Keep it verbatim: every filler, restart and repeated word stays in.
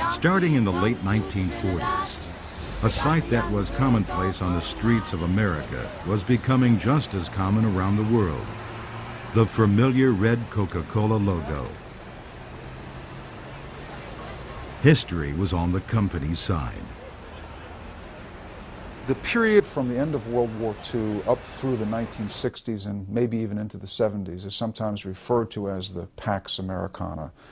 Starting in the late nineteen forties, a sight that was commonplace on the streets of America was becoming just as common around the world. The familiar red Coca-Cola logo. History was on the company's side. The period from the end of World War Two up through the nineteen sixties and maybe even into the seventies is sometimes referred to as the Pax Americana,